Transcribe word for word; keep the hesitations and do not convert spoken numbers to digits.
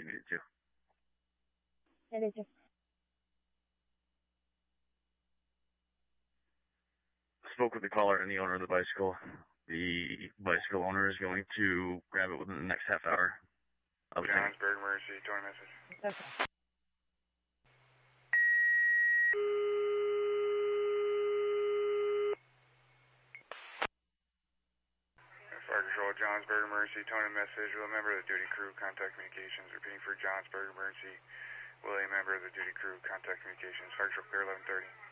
you needed to. ninety-two. Spoke with the caller and the owner of the bicycle. The bicycle owner is going to grab it within the next half hour. Johnsburg emergency, towing message. Okay. Fire Control, Johnsburg emergency, towing message. Will a member of the duty crew contact communications? Repeating for Johnsburg emergency. Will a member of the duty crew contact communications? Fire Control, clear eleven thirty.